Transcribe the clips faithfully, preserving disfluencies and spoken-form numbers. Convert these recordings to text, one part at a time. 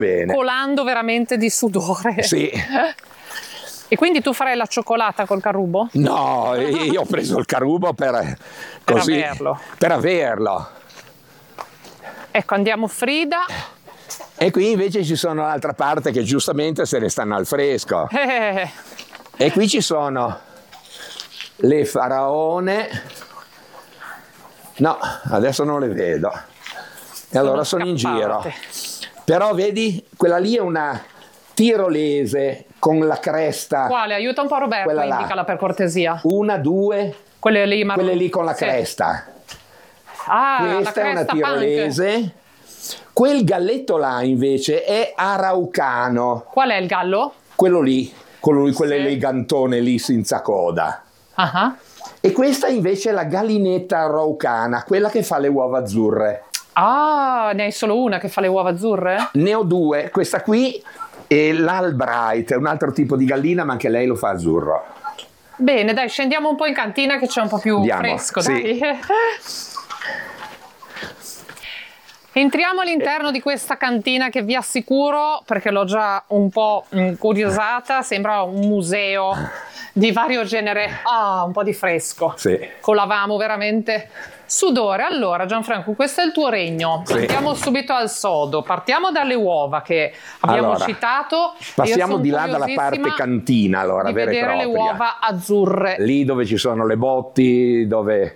bene. colando veramente di sudore. Sì. E quindi tu farai la cioccolata col carubo? No, io ho preso il carubo per, Per così, averlo. per averlo. Ecco, andiamo Frida. E qui invece ci sono l'altra parte che giustamente se ne stanno al fresco. Eh, E qui ci sono le faraone. No, adesso non le vedo. E allora sono in giro. Però vedi, quella lì è una tirolese con la cresta. Quale? Aiuta un po' Roberto, Quella là. indicala per cortesia. Una, due, Quelle lì, marroni. quelle lì con la Sì. cresta. Ah, la Questa è una cresta tirolese. punk. Quel galletto là invece è araucano. Qual è il gallo? Quello lì, quello lì, Sì. quell'elegantone lì senza coda. Ah ah. E questa invece è la gallinetta araucana, quella che fa le uova azzurre. Ah, ne hai solo una che fa le uova azzurre? Ne ho due, questa qui e l'Albright, è un altro tipo di gallina ma anche lei lo fa azzurro. Bene, dai, scendiamo un po' in cantina che c'è un po' più Andiamo, fresco, sì. dai. Entriamo all'interno di questa cantina che vi assicuro, perché l'ho già un po' incuriosata, sembra un museo di vario genere. Ah, un po' di fresco. Sì. Colavamo veramente sudore. Allora, Gianfranco, questo è il tuo regno. Sì. Andiamo subito al sodo. Partiamo dalle uova che abbiamo Allora, citato. Passiamo Io son di là dalla parte curiosissima cantina, allora, di vera e vedere le propria. uova azzurre. Lì dove ci sono le botti, dove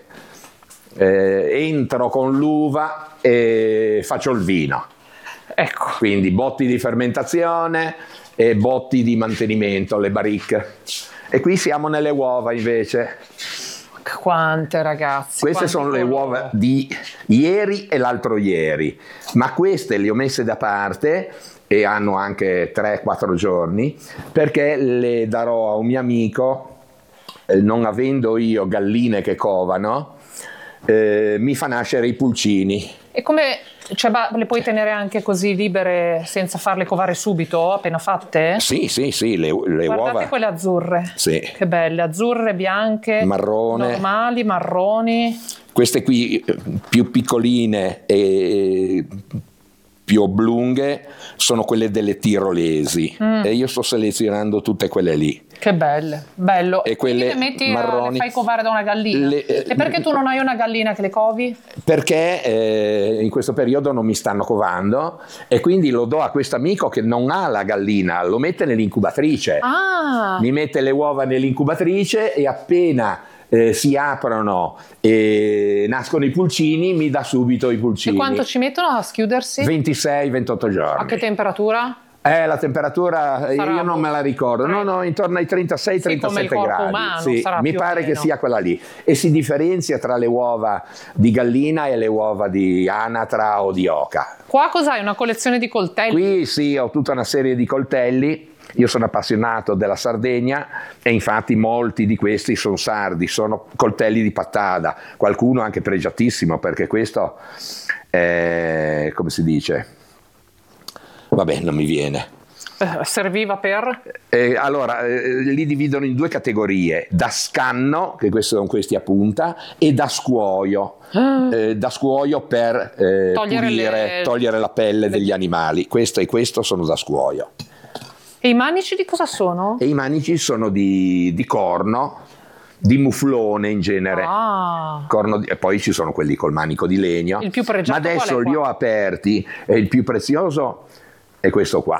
eh, entro con l'uva e faccio il vino. Ecco. Quindi botti di fermentazione e botti di mantenimento, le baricche. E qui siamo nelle uova invece. Quante ragazzi. Queste quanti sono le colori. uova di ieri e l'altro ieri, ma queste le ho messe da parte e hanno anche tre quattro giorni perché le darò a un mio amico, eh, non avendo io galline che covano, eh, mi fa nascere i pulcini. E come, cioè, ba- le puoi tenere anche così libere senza farle covare subito, appena fatte? Sì, sì, sì, le, le Guardate uova. quelle azzurre. Sì. Che belle, azzurre, bianche, Marrone. normali, marroni. Queste qui eh, più piccoline e più oblunghe sono quelle delle tirolesi Mm. e io sto selezionando tutte quelle lì. Che belle, bello. E Quindi quelle le metti, a- marroni. le fai covare da una gallina. Le- eh, e perché tu non hai una gallina che le covi? Perché eh, in questo periodo non mi stanno covando e quindi lo do a questo amico che non ha la gallina, lo mette nell'incubatrice. Ah, Mi mette le uova nell'incubatrice e appena eh, si aprono e nascono i pulcini mi dà subito i e pulcini. quanto ci mettono a schiudersi? ventisei ventotto giorni. A che temperatura? Eh, la temperatura Sarà io non me la ricordo, no, no, intorno ai trentasei trentasette Sì, come il corpo gradi. umano, Sì, sarà mi più o pare che meno. sia quella lì. E si differenzia tra le uova di gallina e le uova di anatra o di oca. Qua cos'hai? Una collezione di coltelli? Qui sì, ho tutta una serie di coltelli. Io sono appassionato della Sardegna e infatti molti di questi sono sardi, sono coltelli di pattada, qualcuno anche pregiatissimo perché questo è, come si dice, vabbè non mi viene. Eh, serviva per? Eh, allora, eh, li dividono in due categorie, da scanno, che questi sono questi a punta, e da scuoio, eh, da scuoio per eh, Togliere pulire, le- togliere la pelle degli animali. Questo e questo sono da scuoio. E i manici di cosa sono? E i manici sono di, di corno, di muflone in genere. Ah, Corno di- e poi ci sono quelli col manico di legno. Il più pregiato Ma adesso qual è li qua? ho aperti e il più prezioso è questo qua.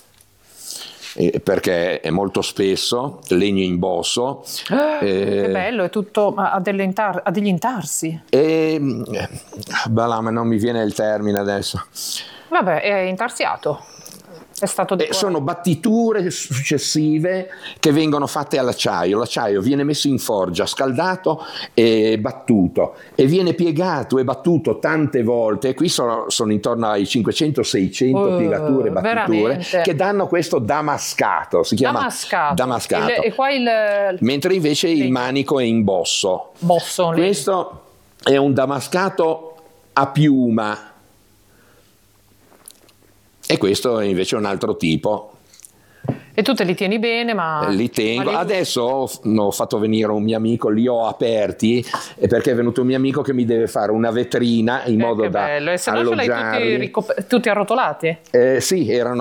Eh, perché è molto spesso, legno in bosso. che eh, bello, è tutto ma ha, delle intar- ha degli intarsi. e eh, bah, ma non mi viene il termine adesso. Vabbè, è intarsiato. È stato Eh, decorato. sono battiture successive che vengono fatte all'acciaio. L'acciaio viene messo in forgia, scaldato e battuto e viene piegato e battuto tante volte. E qui sono, sono intorno ai cinquecento seicento Uh, piegature e battiture veramente. che danno questo damascato. Si chiama Damascato. damascato. Il- e qua il Mentre invece il Legno. manico è in bosso. bosso. lì. Questo è un damascato a piuma. E questo è invece un altro tipo. E tu te li tieni bene, ma... Li tengo. ma li... Adesso ho, ho fatto venire un mio amico, li ho aperti, perché è venuto un mio amico che mi deve fare una vetrina in eh, modo che da bello. E se no ce l'hai tutti, alloggiarli. ricop- tutti arrotolati? Eh, sì, erano